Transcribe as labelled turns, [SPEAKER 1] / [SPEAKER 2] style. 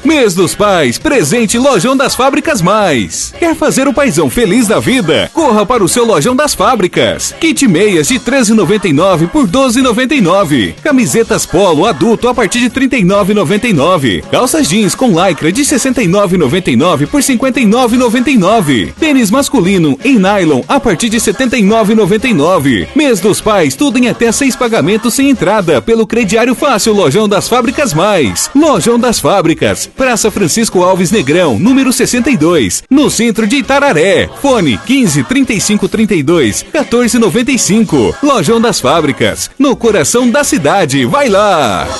[SPEAKER 1] Mês dos Pais, presente Lojão das Fábricas Mais. Quer fazer o paizão feliz da vida? Corra para o seu Lojão das Fábricas. Kit meias de R$ 13,99 por R$ 12,99. Camisetas polo adulto a partir de R$ 39,99. Calças jeans com lycra de R$ 69,99 por R$ 59,99. Tênis masculino em nylon a partir de R$ 79,99. Mês dos Pais, tudo em até 6 pagamentos sem entrada pelo crediário fácil Lojão das Fábricas Mais. Lojão das Fábricas, Praça Francisco Alves Negrão, número 62, no centro de Itararé. Fone 15 35 32 14 95. Lojão das Fábricas, no coração da cidade. Vai lá!